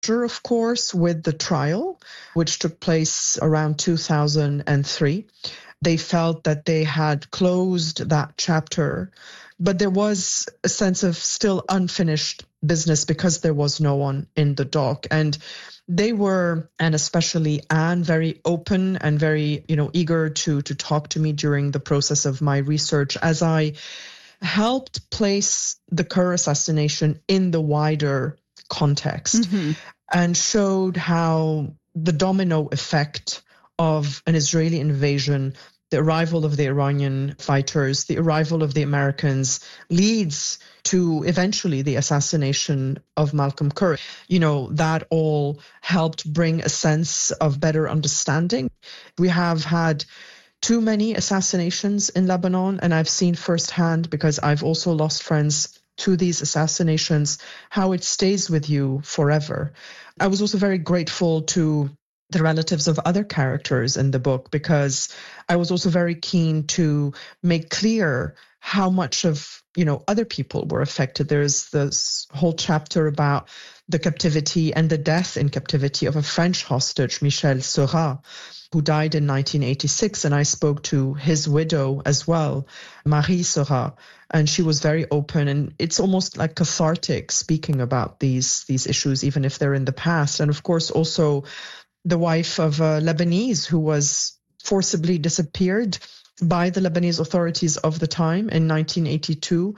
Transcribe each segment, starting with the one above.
of course, with the trial, which took place around 2003. They felt that they had closed that chapter, but there was a sense of still unfinished business because there was no one in the dock. And they were, and especially Anne, very open and very, eager to talk to me during the process of my research as I helped place the Kerr assassination in the wider context and showed how the domino effect of an Israeli invasion, the arrival of the Iranian fighters, the arrival of the Americans leads to eventually the assassination of Malcolm Kerr. That all helped bring a sense of better understanding. We have had too many assassinations in Lebanon, and I've seen firsthand, because I've also lost friends to these assassinations, how it stays with you forever. I was also very grateful to the relatives of other characters in the book, because I was also very keen to make clear how much of, other people were affected. There's this whole chapter about the captivity and the death in captivity of a French hostage, Michel Seurat, who died in 1986. And I spoke to his widow as well, Marie Seurat, and she was very open. And it's almost like cathartic speaking about these issues, even if they're in the past. And of course, also the wife of a Lebanese who was forcibly disappeared by the Lebanese authorities of the time in 1982.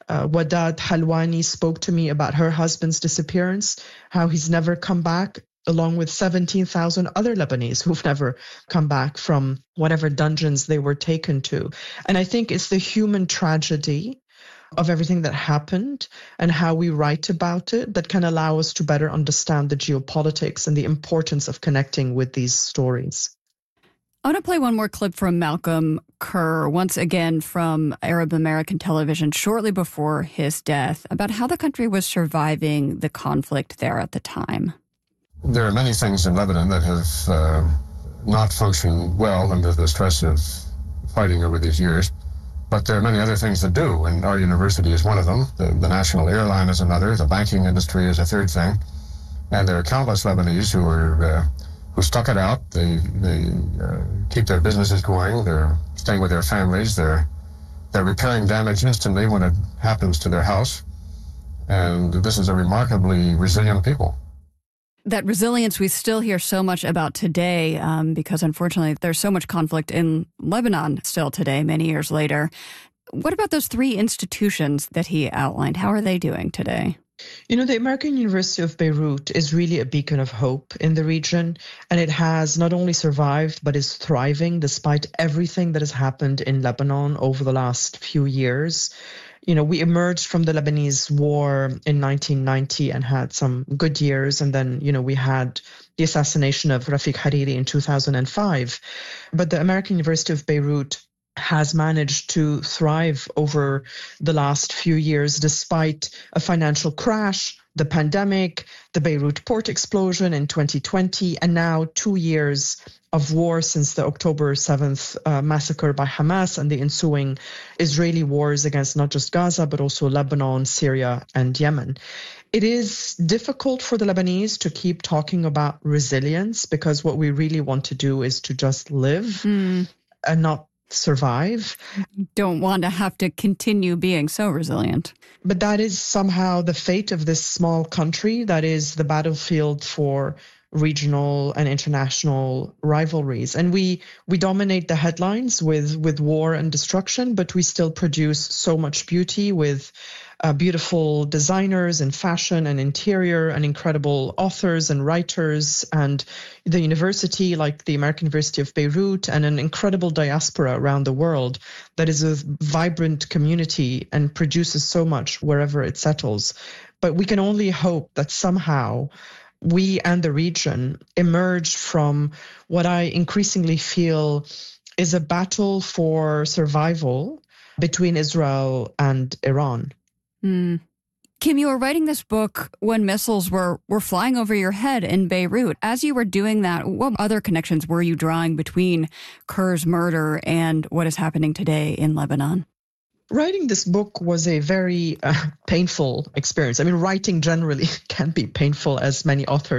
Wadad Halwani spoke to me about her husband's disappearance, how he's never come back, along with 17,000 other Lebanese who've never come back from whatever dungeons they were taken to. And I think it's the human tragedy of everything that happened and how we write about it that can allow us to better understand the geopolitics and the importance of connecting with these stories. I want to play one more clip from Malcolm Kerr, once again from Arab American television shortly before his death, about how the country was surviving the conflict there at the time. There are many things in Lebanon that have not functioned well under the stress of fighting over these years. But there are many other things that do, and our university is one of them. The national airline is another. The banking industry is a third thing. And there are countless Lebanese who stuck it out. They keep their businesses going. They're staying with their families. They're repairing damage instantly when it happens to their house. And this is a remarkably resilient people. That resilience we still hear so much about today, because unfortunately there's so much conflict in Lebanon still today, many years later. What about those three institutions that he outlined? How are they doing today? The American University of Beirut is really a beacon of hope in the region, and it has not only survived, but is thriving despite everything that has happened in Lebanon over the last few years. We emerged from the Lebanese war in 1990 and had some good years. And then, we had the assassination of Rafiq Hariri in 2005. But the American University of Beirut has managed to thrive over the last few years, despite a financial crash, the pandemic, the Beirut port explosion in 2020, and now 2 years of war since the October 7th massacre by Hamas and the ensuing Israeli wars against not just Gaza, but also Lebanon, Syria, and Yemen. It is difficult for the Lebanese to keep talking about resilience, because what we really want to do is to just live and not survive. Don't want to have to continue being so resilient. But that is somehow the fate of this small country. That is the battlefield for regional and international rivalries. And we dominate the headlines with war and destruction, but we still produce so much beauty with beautiful designers in fashion and interior and incredible authors and writers, and the university like the American University of Beirut, and an incredible diaspora around the world that is a vibrant community and produces so much wherever it settles. But we can only hope that somehow we and the region emerge from what I increasingly feel is a battle for survival between Israel and Iran. Kim, you were writing this book when missiles were flying over your head in Beirut. As you were doing that, what other connections were you drawing between Kerr's murder and what is happening today in Lebanon? Writing this book was a very painful experience. I mean, writing generally can be painful, as many authors